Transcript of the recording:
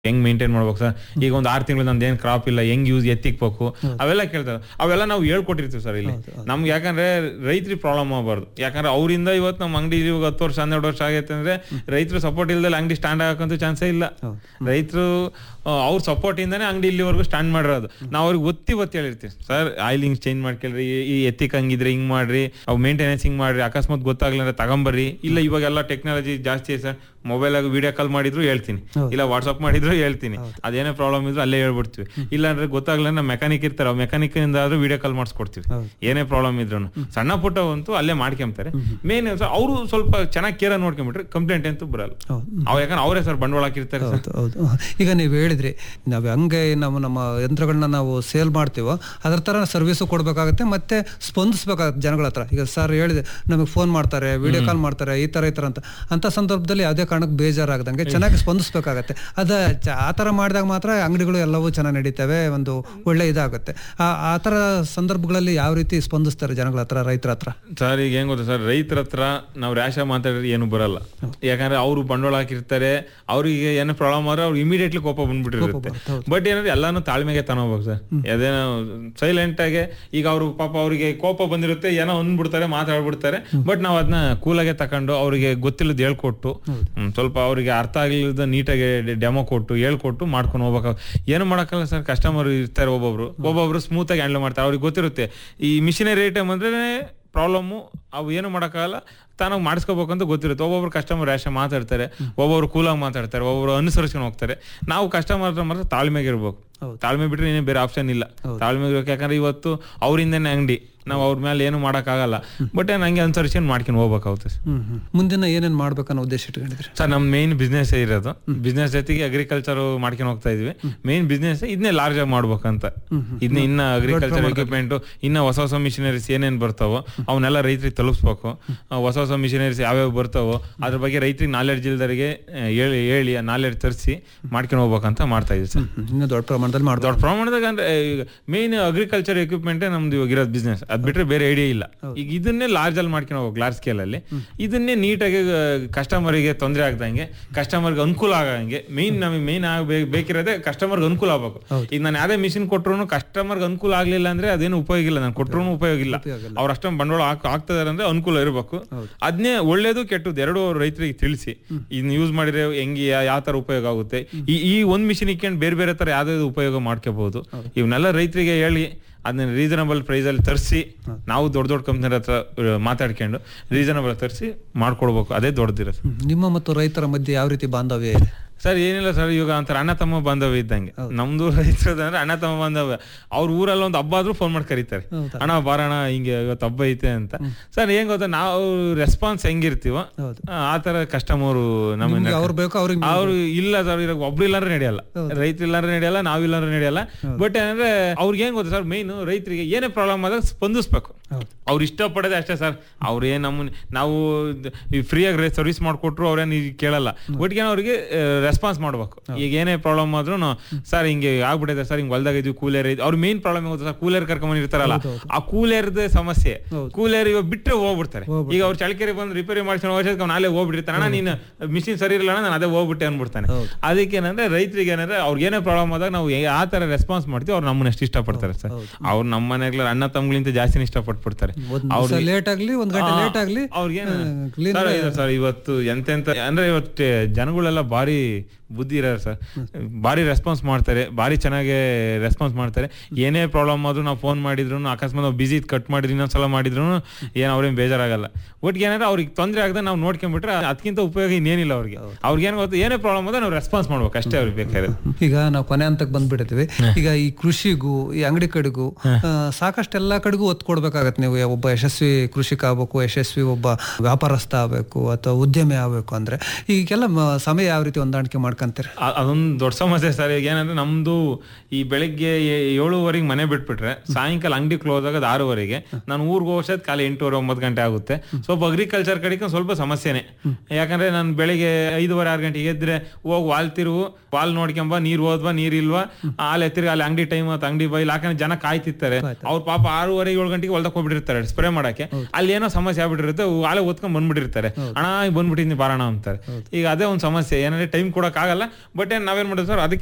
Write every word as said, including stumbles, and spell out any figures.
ಹೆಂಗ್ ಮೇಂಟೈನ್ ಮಾಡ್ಬೇಕು ಸರ್, ಈಗ ಒಂದು ಆರು ತಿಂಗಳು ನಂದು ಏನ್ ಕ್ರಾಪ್ ಇಲ್ಲ, ಹೆಂಗ್ ಯೂಸ್ ಎತ್ತಿಕ್ಬೇಕು ಅವೆಲ್ಲ ಕೇಳ್ತಾರೆ. ಅವೆಲ್ಲ ನಾವು ಹೇಳ್ಕೊಟ್ಟಿರ್ತೀವಿ ಸರ್ ಇಲ್ಲಿ. ನಮ್ಗೆ ಯಾಕಂದ್ರೆ ರೈತರಿಗೆ ಪ್ರಾಬ್ಲಮ್ ಆಗಬಾರ್ದು. ಯಾಕಂದ್ರೆ ಅವರಿಂದ ಇವತ್ತು ನಮ್ಮ ಅಂಗಡಿ ಇವಾಗ ಹತ್ತು ವರ್ಷ ಹನ್ನೆರಡು ವರ್ಷ ಆಗೈತೆ ಅಂದ್ರೆ ರೈತರು ಸಪೋರ್ಟ್ ಇಲ್ದಲ್ಲಿ ಅಂಗಡಿ ಸ್ಟ್ಯಾಂಡ್ ಆಗಕ್ಕಂತೂ ಚಾನ್ಸೇ ಇಲ್ಲ. ರೈತರು ಅವ್ರ ಸಪೋರ್ಟ್ ಇಂದಾನೆ ಅಂಗಡಿ ಇಲ್ಲಿವರೆಗೂ ಸ್ಟ್ಯಾಂಡ್ ಮಾಡಿರೋದು. ನಾವು ಅವ್ರಿಗೆ ಒತ್ತಿ ಒತ್ತಿ ಹೇಳಿರ್ತೀವಿ, ಸರ್ ಆಯಿಲ್ ಹಿಂಗ್ ಚೇಂಜ್ ಮಾಡ್ಕೊಳ್ರಿ, ಈ ಎತ್ತಿಕ್ ಹಂಗಿದ್ರೆ ಹಿಂಗ್ ಮಾಡ್ರಿ, ಅವ್ ಮೇಂಟೆನೆನ್ಸ್ ಹಿಂಗ್ ಮಾಡ್ರಿ, ಅಕಸ್ಮಾತ್ ಗೊತ್ತಾಗ್ಲಿಲ್ಲ ತಗೊಂಬರ್ರಿ. ಇಲ್ಲ ಇವಾಗೆಲ್ಲ ಟೆಕ್ನಾಲಜಿ ಜಾಸ್ತಿ ಸರ್, ಮೊಬೈಲ್ ಆಗಿ ವಿಡಿಯೋ ಕಾಲ್ ಮಾಡಿದ್ರು ಹೇಳ್ತೀನಿ, ಇಲ್ಲ ವಾಟ್ಸ್ಆಪ್ ಮಾಡಿದ್ರು ಹೇಳ್ತೀನಿ, ಅದೇನೇ ಪ್ರಾಬ್ಲಮ್ ಇದ್ರು ಅಲ್ಲೇ ಹೇಳ್ಬಿಡ್ತೀವಿ. ಇಲ್ಲ ಅಂದ್ರೆ ಗೊತ್ತಾಗ್ಲಿಲ್ಲ ನಮ್ಮ ಮೆಕ್ಯಾನಿಕ್ ಇರ್ತಾರೆ, ಮೆಕ್ಯಾನಿಕ್ ಇಂದ ಆದ್ರೂ ವಿಡಿಯೋ ಕಾಲ್ ಮಾಡಿಸ್ಕೊಡ್ತೀವಿ. ಏನೇ ಪ್ರಾಬ್ಲಮ್ ಇದ್ರು ಸಣ್ಣ ಪುಟ್ಟವಂತೂ ಅಲ್ಲೇ ಮಾಡ್ಕೊಂತಾರೆ. ಮೇನ್ ಅವರು ಸ್ವಲ್ಪ ಚೆನ್ನಾಗಿ ಕೇರ್ ನೋಡ್ಕೊಂಡ್ಬಿಟ್ರೆ ಕಂಪ್ಲೇಂಟ್ ಅಂತೂ ಬರಲ್ಲ. ಅವ್ ಯಾಕಂದ್ರೆ ಅವರೇ ಸರ್ ಬಂಡವಾಳ ಹಾಕಿರ್ತಾರೆ. ಈಗ ನೀವು ಹೇಳಿದ್ರಿ ನಾವ್ ಹಂಗೆ ನಮ್ಮ ನಮ್ಮ ಯಂತ್ರಗಳನ್ನ ನಾವು ಸೇಲ್ ಮಾಡ್ತೀವೋ ಅದ್ರ ತರ ಸರ್ವಿಸು ಕೊಡ್ಬೇಕಾಗತ್ತೆ, ಮತ್ತೆ ಸ್ಪಂದಿಸ್ಬೇಕಾಗತ್ತೆ ಜನಗಳ ಹತ್ರ. ಈಗ ಸರ್ ಹೇಳಿದೆ ನಮಗೆ ಫೋನ್ ಮಾಡ್ತಾರೆ, ವಿಡಿಯೋ ಕಾಲ್ ಮಾಡ್ತಾರೆ, ಈ ತರ ಈ ತರ ಅಂತ ಅಂತ ಸಂದರ್ಭದಲ್ಲಿ ಯಾವುದೇ ಕಾರಣಕ್ಕೆ ಬೇಜಾರಾಗದಂಗೆ ಚೆನ್ನಾಗಿ ಸ್ಪಂದಿಸ್ಬೇಕಾಗತ್ತೆ. ಅದ ಆ ತರ ಮಾಡಿದಾಗ ಮಾತ್ರ ಅಂಗಡಿಗಳು ಎಲ್ಲವೂ ಚೆನ್ನಾಗಿ ನಡೀತವೆ, ಒಂದು ಒಳ್ಳೆ ಇದಾಗುತ್ತೆ. ಆ ಆ ತರ ಸಂದರ್ಭಗಳಲ್ಲಿ ಯಾವ ರೀತಿ ಸ್ಪಂದಿಸ್ತಾರೆ ಜನಗಳ ಹತ್ರ, ರೈತರ ಹತ್ರ? ಸರ್ ಈಗ ಹೆಂಗ್ ಗೊತ್ತಾ ಸರ್, ರೈತರ ಹತ್ರ ನಾವು ರ್ಯಾಶ ಮಾತಾಡಿದ್ರೆ ಏನು ಬರಲ್ಲ. ಯಾಕಂದ್ರೆ ಅವರು ಬಂಡವಾಳ ಹಾಕಿರ್ತಾರೆ, ಅವ್ರಿಗೆ ಏನೋ ಪ್ರಾಬ್ಲಮ್ ಆದ್ರೆ ಅವ್ರು ಇಮಿಡಿಯೇಟ್ಲಿ ಕೋಪ ಬಂದ್ಬಿಟ್ಟಿರುತ್ತೆ. ಬಟ್ ಏನಂದ್ರೆ ಎಲ್ಲಾನು ತಾಳ್ಮೆಗೆ ತಗೋಬೇಕು ಸರ್. ಅದೇನೋ ಸೈಲೆಂಟ್ ಆಗಿ ಈಗ ಅವರು ಪಾಪ ಅವ್ರಿಗೆ ಕೋಪ ಬಂದಿರುತ್ತೆ, ಏನೋ ಅಂದ್ಬಿಡ್ತಾರೆ, ಮಾತಾಡ್ಬಿಡ್ತಾರೆ. ಬಟ್ ನಾವ್ ಅದನ್ನ ಕೂಲಾಗೆ ತಕೊಂಡು ಅವ್ರಿಗೆ ಗೊತ್ತಿಲ್ಲದ ಹೇಳ್ಕೊಟ್ಟು ಸ್ವಲ್ಪ ಅವ್ರಿಗೆ ಅರ್ಥ ಆಗ್ಲಿಲ್ಲದ ನೀಟಾಗಿ ಡೆಮೋ ಕೊಟ್ಟು ಹೇಳ್ಕೊಟ್ಟು ಮಾಡ್ಕೊಂಡು ಹೋಗ್ಬೇಕು. ಏನು ಮಾಡಕ್ಕಲ್ಲ ಸರ್, ಕಸ್ಟಮರ್ ಇರ್ತಾರೆ, ಒಬ್ಬೊಬ್ರು ಒಬ್ಬೊಬ್ರು ಸ್ಮೂತ್ ಆಗಿ ಹ್ಯಾಂಡಲ್ ಮಾಡ್ತಾರೆ. ಅವ್ರಿಗೆ ಗೊತ್ತಿರುತ್ತೆ ಈ ಮಿಷಿನರಿ ಐಟಮ್ ಅಂದ್ರೆ ಪ್ರಾಬ್ಲಮ್ಮು, ಅವು ಏನು ಮಾಡೋಕ್ಕಾಗಲ್ಲ, ತಾನಾಗ ಮಾಡಿಸ್ಕೋಬೇಕಂತ ಗೊತ್ತಿರುತ್ತೆ. ಒಬ್ಬೊಬ್ರು ಕಸ್ಟಮರ್ ರ್ಯಾಶ ಮಾತಾಡ್ತಾರೆ, ಒಬ್ಬೊಬ್ರು ಕೂಲಾಗಿ ಮಾತಾಡ್ತಾರೆ, ಒಬ್ಬೊಬ್ರು ಅನುಸರಿಸ್ಕೊಂಡು ಹೋಗ್ತಾರೆ. ನಾವು ಕಸ್ಟಮರ್ ಮಾತ್ರ ತಾಳ್ಮೆಗೆ ಇರ್ಬೇಕು. ತಾಳ್ಮೆ ಬಿಟ್ರೆ ಏನೇ ಬೇರೆ ಆಪ್ಷನ್ ಇಲ್ಲ, ತಾಳ್ಮೆ ಇರ್ಬೇಕು. ಯಾಕಂದ್ರೆ ಇವತ್ತು ಅವರಿಂದನೇ ಅಂಗಡಿ, ನಾವು ಅವ್ರ ಮೇಲೆ ಏನು ಮಾಡಕ್ಕಾಗಲ್ಲ. ಬಟ್ ನಂಗೆ ಅನುಸರಿಸ್ಕೊಂಡು ಮಾಡ್ಕೊಂಡು ಹೋಗ್ಬೇಕಾಗುತ್ತೆ. ಮುಂದಿನ ಏನೇನ್ ಮಾಡ್ಬೇಕನ್ನೋ ಉದ್ದೇಶ ಇಟ್ಕೊಂಡಿದ್ರಿ ಸರ್? ನಮ್ ಮೇನ್ ಬಿಸ್ನೆಸ್ ಇರೋದು, ಬಿಸ್ನೆಸ್ ಜೊತೆಗೆ ಅಗ್ರಿಕಲ್ಚರ್ ಮಾಡ್ಕೊಂಡು ಹೋಗ್ತಾ ಇದೀವಿ. ಮೇನ್ ಬಿಸ್ನೆಸ್ ಇದನ್ನೇ ಲಾರ್ಜ್ ಆಗಿ ಮಾಡ್ಬೇಕಂತ. ಇದನ್ನ ಇನ್ನ ಅಗ್ರಿಕಲ್ಚರ್ ಎಕ್ವಿಪ್ಮೆಂಟ್, ಇನ್ನ ಹೊಸ ಹೊಸ ಮಿಷಿನರೀಸ್ ಏನೇನ್ ಬರ್ತಾವೋ ಅವನ್ನೆಲ್ಲ ರೈತರಿಗೆ ತಲುಪಿಸ್ಬೇಕು. ಹೊಸ ಹೊಸ ಮಿಷಿನರೀಸ್ ಯಾವ್ಯಾವ ಬರ್ತಾವೋ ಅದ್ರ ಬಗ್ಗೆ ರೈತರಿಗೆ ನಾಲೆಡ್ಜ್ ಇಲ್ದರಿಗೆ ಹೇಳಿ ಹೇಳಿ ನಾಲೆಡ್ಜ್ ತರಿಸಿ ಮಾಡ್ಕೊಂಡು ಹೋಗ್ಬೇಕಂತ ಮಾಡ್ತಾ ಇದೀವಿ ಸರ್. ಇನ್ನು ದೊಡ್ಡ ಪ್ರಮಾಣದಲ್ಲಿ ಮಾಡಿ ದೊಡ್ಡ ಪ್ರಮಾಣದಾಗ ಅಂದ್ರೆ ಮೇನ್ ಅಗ್ರಿಕಲ್ಚರ್ ಎಕ್ವಿಪ್ಮೆಂಟ್ ನಮ್ದು ಇವಾಗಿರೋದು ಬಿಸ್ನೆಸ್. ಅದ್ ಬಿಟ್ರೆ ಬೇರೆ ಐಡಿಯಾ ಇಲ್ಲ. ಈಗ ಇದನ್ನೇ ಲಾರ್ಜ್ ಅಲ್ಲಿ ಮಾಡ್ಕೊಂಡು ಹೋಗ್ಬೇಕು, ಲಾರ್ಜ್ ಸ್ಕೇಲ್ ಅಲ್ಲಿ. ಇದನ್ನೇ ನೀಟಾಗಿ ಕಸ್ಟಮರ್ಗೆ ತೊಂದರೆ ಆಗ್ದಂಗೆ, ಕಸ್ಟಮರ್ಗೆ ಅನುಕೂಲ ಆಗಂಗೆ. ಮೇನ್ ನಮಗೆ ಮೇನ್ ಆಗ ಬೇಕಿರೋದೇ ಕಸ್ಟಮರ್ಗೆ ಅನುಕೂಲ ಆಗ್ಬೇಕು. ಈಗ ನಾನು ಯಾವ್ದೇ ಮಿಷಿನ್ ಕೊಟ್ಟರು ಕಸ್ಟಮರ್ಗೆ ಅನುಕೂಲ ಆಗ್ಲಿಲ್ಲ ಅಂದ್ರೆ ಅದೇನು ಉಪಯೋಗ ಇಲ್ಲ, ನಾನು ಕೊಟ್ಟರು ಉಪಯೋಗ ಇಲ್ಲ. ಅವ್ರ ಅಷ್ಟೊಂದು ಬಂಡವಾಳ ಆಗ್ತದಾರೆ ಅಂದ್ರೆ ಅನುಕೂಲ ಇರಬೇಕು. ಅದನ್ನೇ ಒಳ್ಳೇದು ಕೆಟ್ಟದ್ದು ಎರಡು ರೈತರಿಗೆ ತಿಳಿಸಿ, ಇದನ್ನ ಯೂಸ್ ಮಾಡಿದ್ರೆ ಹೆಂಗೆ ಯಾವ ತರ ಉಪಯೋಗ ಆಗುತ್ತೆ, ಈ ಈ ಒಂದ್ ಮಿಷಿನ್ ಇಕ್ಕೊಂಡು ಬೇರೆ ಬೇರೆ ತರ ಯಾವ್ದಾದ್ರು ಉಪಯೋಗ ಮಾಡ್ಕೋಬಹುದು. ಇವನ್ನೆಲ್ಲ ರೈತರಿಗೆ ಹೇಳಿ ಅದನ್ನ ರೀಸನಬಲ್ ಪ್ರೈಸ್ ಅಲ್ಲಿ ತರಿಸಿ, ನಾವು ದೊಡ್ಡ ದೊಡ್ಡ ಕಂಪ್ನಿ ಹತ್ರ ಮಾತಾಡ್ಕೊಂಡು ರೀಸನಬಲ್ ತರಿಸಿ ಮಾಡ್ಕೊಡ್ಬೇಕು. ಅದೇ ದೊಡ್ಡದಿರೋದು. ನಿಮ್ಮ ಮತ್ತು ರೈತರ ಮಧ್ಯೆ ಯಾವ ರೀತಿ ಬಾಂಧವ್ಯ ಇದೆ ಸರ್? ಏನಿಲ್ಲ ಸರ್, ಇವಾಗ ಒಂಥರ ಅಣ್ಣ ತಮ್ಮ ಬಾಂಧವ್ಯ ಇದ್ದಂಗೆ. ನಮ್ದು ರೈತರದಂದ್ರೆ ಅಣ್ಣ ತಮ್ಮ ಬಾಂಧವ್ಯ. ಅವ್ರ ಊರಲ್ಲಿ ಒಂದು ಹಬ್ಬ ಆದ್ರೂ ಫೋನ್ ಮಾಡಿ ಕರೀತಾರೆ, ಅಣ್ಣ ಬಾರಣ ಹಿಂಗೆ ಇವತ್ತು ಹಬ್ಬ ಐತೆ ಅಂತ. ಸರ್ ಏನ್ ಗೊತ್ತಾ, ನಾವು ರೆಸ್ಪಾನ್ಸ್ ಹೆಂಗಿರ್ತೀವೋ ಆತರ ಕಸ್ಟಮರ್ ನಮ್ಮ ಅವ್ರು ಇಲ್ಲ ಸರ್, ಇವಾಗ ಒಬ್ರು ಇಲ್ಲಾಂದ್ರೆ ನಡೆಯಲ್ಲ, ರೈತರು ಇಲ್ಲಾಂದ್ರೆ ನಡೆಯಲ್ಲ, ನಾವಿಲ್ಲಾಂದ್ರೆ ನಡೆಯಲ್ಲ. ಬಟ್ ಏನಂದ್ರೆ ಅವ್ರಿಗೆ ಏನ್ ಗೊತ್ತಾ ಸರ್, ಮೇನ್ ರೈತರಿಗೆ ಏನೇ ಪ್ರಾಬ್ಲಮ್ ಆದಾಗ ಸ್ಪಂದಿಸ್ಬೇಕು. ಅವ್ರು ಇಷ್ಟಪಡೋದೇ ಅಷ್ಟೇ ಸರ್. ಅವ್ರು ಏನ್ ನಮ್ಮ ನಾವು ಫ್ರೀಯಾಗಿ ಸರ್ವಿಸ್ ಮಾಡ್ಕೊಟ್ರು ಅವ್ರೇನು ಕೇಳಲ್ಲ. ಒಟ್ಟಿಗೆ ಅವ್ರಿಗೆ ರೆಸ್ಪಾನ್ಸ್ ಮಾಡ್ಬೇಕು. ಈಗ ಏನೇ ಪ್ರಾಬ್ಲಮ್ ಆದ್ರೂ ಸರ್ ಹಿಂಗೆ ಆಗ್ಬಿಟ್ಟಿದೆ ಸರ್, ಹಿಂಗ್ ಹೊಲ್ದಾಗ ಇದ್ವಿ, ಕೂಲರ್ ಇದ್ ಅವ್ರ ಮೇನ್ ಪ್ರಾಬ್ಲಮ್ ಆಗುತ್ತೆ ಸರ್. ಕೂಲರ್ ಕರ್ಕೊಂಡ್ಬಂದಿರ್ತಾರಲ್ಲ, ಆ ಕೂಲರ್ದ ಸಮಸ್ಯೆ. ಕೂಲರ್ ಇವಾಗ ಬಿಟ್ಟರೆ ಹೋಗ್ಬಿಡ್ತಾರೆ. ಈಗ ಅವ್ರು ಚಳಕೆರೆ ಬಂದು ರಿಪೇರಿ ಮಾಡ್ಕೊಂಡು ಹೋಗೋದಕ್ಕೆ ನಾಳೆ ಹೋಗ್ಬಿಟ್ಟಿರ್ತಾನೆ, ಅಣ್ಣ ನೀನು ಮಿಷಿನ್ ಸರಿ ಇರಲ್ಲ ನಾನು ಅದೇ ಹೋಗ್ಬಿಟ್ಟೆ ಅನ್ಬಿಡ್ತಾನೆ. ಅದಕ್ಕೆ ಏನಂದ್ರೆ ರೈತರಿಗೆ ಏನಂದ್ರೆ ಅವ್ರಿಗೆ ಏನೇ ಪ್ರಾಬ್ಲಮ್ ಆದಾಗ ನಾವು ಆ ತರ ರೆಸ್ಪಾನ್ಸ್ ಮಾಡ್ತೀವಿ. ಅವ್ರು ನಮ್ಮನ್ನ ಎಷ್ಟು ಇಷ್ಟಪಡ್ತಾರೆ ಸರ್. ಅವ್ರು ನಮ್ಮ ಮನೆಗಳ ಅಣ್ಣ ತಮ್ಮಗಳಿಂತ ಜಾಸ್ತಿನೇ ಇಷ್ಟಪಟ್ಬಿಡ್ತಾರೆ. ಅವ್ರು ಲೇಟ್ ಆಗ್ಲಿ ಒಂದ್ ಗಂಟೆ ಲೇಟ್ ಆಗ್ಲಿ ಅವ್ರಿಗೆ ಸರ್ ಇವತ್ತು ಎಂತೆಂತ ಅಂದ್ರೆ ಇವತ್ತು ಜನಗಳೆಲ್ಲ ಬಾರಿ ಬುದ್ಧಿ ಇರೋರು ಸರ್. ಭಾರಿ ರೆಸ್ಪಾನ್ಸ್ ಮಾಡ್ತಾರೆ, ಭಾರಿ ಚೆನ್ನಾಗಿ ರೆಸ್ಪಾನ್ಸ್ ಮಾಡ್ತಾರೆ. ಏನೇ ಪ್ರಾಬ್ಲಮ್ ಆದ್ರೂ ನಾವು ಫೋನ್ ಮಾಡಿದ್ರು, ಅಕಸ್ಮಾತ್ ನಾವು ಬಿಸಿ ಕಟ್ ಮಾಡಿದ್ರು, ಇನ್ನೊಂದ್ಸಲ ಮಾಡಿದ್ರು ಏನ್ ಅವ್ರೇನ್ ಬೇಜಾರಾಗಲ್ಲ. ಒಟ್ಟಿಗೆ ಏನಾದ್ರೆ ಅವ್ರಿಗೆ ತೊಂದರೆ ಆಗದೆ ನಾವು ನೋಡ್ಕೊಂಡ್ಬಿಟ್ರೆ ಅದಕ್ಕಿಂತ ಉಪಯೋಗ ಇನ್ನೇನಿಲ್ಲ ಅವ್ರಿಗೆ. ಅವ್ರಿಗೆ ಏನ್ ಗೊತ್ತು, ಏನೇ ಪ್ರಾಬ್ಲಮ್ ಆದ್ರೆ ನಾವು ರೆಸ್ಪಾನ್ಸ್ ಮಾಡ್ಬೇಕು ಅಷ್ಟೇ ಅವ್ರಿಗೆ ಬೇಕಾದ್ರೆ. ಈಗ ನಾವು ಕೊನೆ ಹಂತಕ್ಕೆ ಬಂದ್ಬಿಡ್ತೀವಿ. ಈಗ ಈ ಕೃಷಿಗೂ ಈ ಅಂಗಡಿ ಕಡೆಗೂ ಸಾಕಷ್ಟು ಎಲ್ಲಾ ಕಡೆಗೂ ಒತ್ತು ಕೊಡ್ಬೇಕಾಗತ್ತೆ. ನೀವು ಒಬ್ಬ ಯಶಸ್ವಿ ಕೃಷಿಕ ಆಗ್ಬೇಕು, ಯಶಸ್ವಿ ಒಬ್ಬ ವ್ಯಾಪಾರಸ್ಥ ಆಗ್ಬೇಕು ಅಥವಾ ಉದ್ಯಮಿ ಆಗ್ಬೇಕು ಅಂದ್ರೆ ಈಗೆಲ್ಲ ಸಮಯ ಯಾವ ರೀತಿ ಹೊಂದಾಣಿಕೆ ಮಾಡ್ಕೊಂತೀರಿ? ಅದೊಂದು ದೊಡ್ಡ ಸಮಸ್ಯೆ ಸರ್. ಈಗ ಏನಂದ್ರೆ ನಮ್ದು ಈ ಬೆಳಿಗ್ಗೆ ಏಳುವರೆಗೆ ಮನೆ ಬಿಟ್ಬಿಟ್ರೆ ಸಾಯಂಕಾಲ ಅಂಗಡಿ ಕ್ಲೋಸ್ ಆಗೋದು ಆರೂವರೆಗೆ. ನಾನು ಊರಿಗೆ ಹೋಗೋದ್ ಕಾಲ ಎಂಟೂವರೆ ಒಂಬತ್ತು ಗಂಟೆ ಆಗುತ್ತೆ. ಸ್ವಲ್ಪ ಅಗ್ರಿಕಲ್ಚರ್ ಕಡೆಗೆ ಸ್ವಲ್ಪ ಸಮಸ್ಯೆನೆ. ಯಾಕಂದ್ರೆ ನಾನು ಬೆಳಿಗ್ಗೆ ಐದುವರೆ ಆರು ಗಂಟೆಗೆ ಎದ್ರೆ ಹೋಗಿ ವಾಲ್ ತಿರುವು, ವಾಲ್ ನೋಡ್ಕೊಂಬ, ನೀರ್ ಹೋದ್ವಾ ನೀರ್ ಇಲ್ವಾ, ಅಲ್ಲಿ ಎತ್ತಿರಿ ಅಲ್ಲಿ ಅಂಗಡಿ ಟೈಮ್ ಆಯ್ತು, ಅಂಗಡಿ ಬೈಲ್. ಯಾಕಂದ್ರೆ ಜನ ಕಾಯ್ತಿರ್ತಾರೆ. ಅವ್ರ ಪಾಪ ಆರೂವರೆ ಏಳು ಗಂಟೆಗೆ ಹೊಲ್ದಕ್ ಹೋಗ್ಬಿಟ್ಟಿರ್ತಾರೆ ಸ್ಪ್ರೇ ಮಾಡಕ್ಕೆ. ಅಲ್ಲಿ ಏನೋ ಸಮಸ್ಯೆ ಆಗ್ಬಿಟ್ಟಿರುತ್ತೆ, ಆಲೆ ಓದ್ಕೊಂಡ್ ಬಂದ್ಬಿಟ್ಟಿರ್ತಾರೆ, ಅಣ್ಣ ಬಂದ್ಬಿಟ್ಟಿದ್ನಿ ಬಾರಣ ಅಂತಾರೆ. ಈಗ ಅದೇ ಒಂದು ಸಮಸ್ಯೆ. ಏನಂದ್ರೆ ಟೈಮ್ ಕೊಡಕ್ ಆಗಲ್ಲ ಆಗಲ್ಲ. ಬಟ್ ಏನ್ ನಾವೇನ್ ಮಾಡೋದು ಸರ್, ಅದಕ್ಕೆ